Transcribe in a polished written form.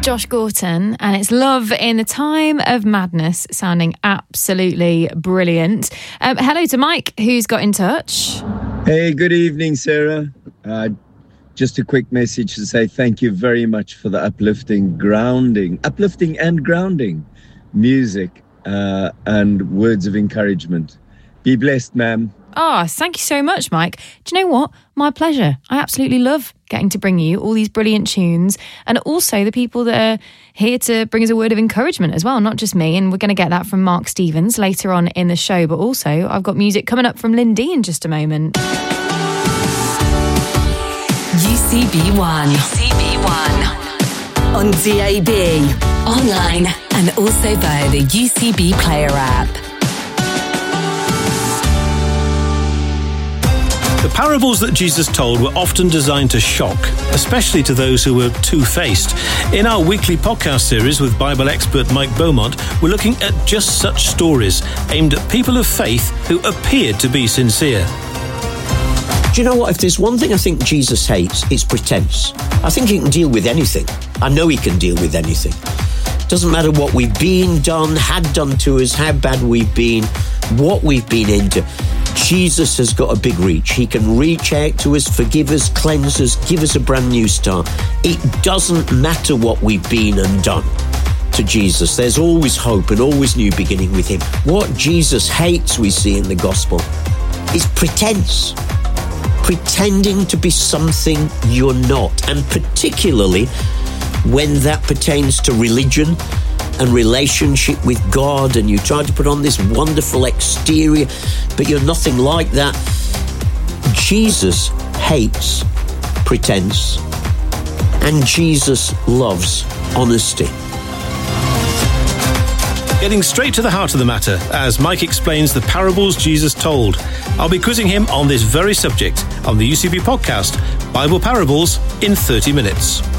Josh Gorton, and it's Love in the Time of Madness, sounding absolutely brilliant. Hello to Mike, who's got in touch. Hey, good evening, Sarah. Just a quick message to say thank you very much for the uplifting and grounding music and words of encouragement. Be blessed, ma'am. Oh, thank you so much, Mike. Do you know what? My pleasure. I absolutely love getting to bring you all these brilliant tunes, and also the people that are here to bring us a word of encouragement as well, not just me. And we're going to get that from Mark Stevens later on in the show, but also I've got music coming up from Lynn D in just a moment. UCB1 on DAB, online, and also via the UCB Player app. The parables that Jesus told were often designed to shock, especially to those who were two-faced. In our weekly podcast series with Bible expert Mike Beaumont, we're looking at just such stories aimed at people of faith who appeared to be sincere. Do you know what? If there's one thing I think Jesus hates, it's pretense. I think he can deal with anything. I know he can deal with anything. Doesn't matter what we've been done, had done to us, how bad we've been, what we've been into. Jesus has got a big reach. He can reach out to us, forgive us, cleanse us, give us a brand new start. It doesn't matter what we've been and done to Jesus. There's always hope and always new beginning with him. What Jesus hates, we see in the gospel, is pretense. Pretending to be something you're not. And particularly when that pertains to religion and relationship with God, and you try to put on this wonderful exterior, but you're nothing like that. Jesus hates pretense, and Jesus loves honesty. Getting straight to the heart of the matter, as Mike explains the parables Jesus told. I'll be quizzing him on this very subject on the UCB podcast, Bible Parables in 30 minutes.